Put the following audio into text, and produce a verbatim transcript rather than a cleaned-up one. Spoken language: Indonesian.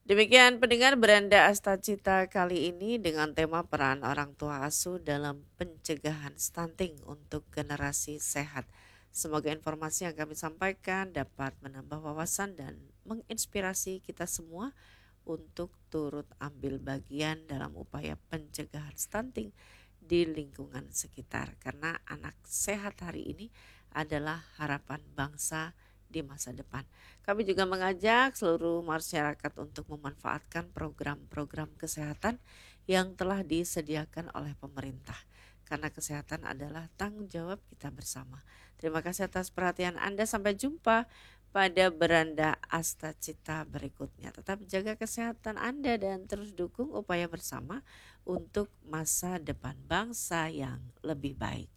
Demikian pendengar Beranda Astacita kali ini dengan tema peran orang tua asuh dalam pencegahan stunting untuk generasi sehat. Semoga informasi yang kami sampaikan dapat menambah wawasan dan menginspirasi kita semua untuk turut ambil bagian dalam upaya pencegahan stunting di lingkungan sekitar. Karena anak sehat hari ini adalah harapan bangsa di masa depan. Kami juga mengajak seluruh masyarakat untuk memanfaatkan program-program kesehatan yang telah disediakan oleh pemerintah. Karena kesehatan adalah tanggung jawab kita bersama. Terima kasih atas perhatian Anda. Sampai jumpa pada Beranda Astacita berikutnya. Tetap jaga kesehatan Anda dan terus dukung upaya bersama untuk masa depan bangsa yang lebih baik.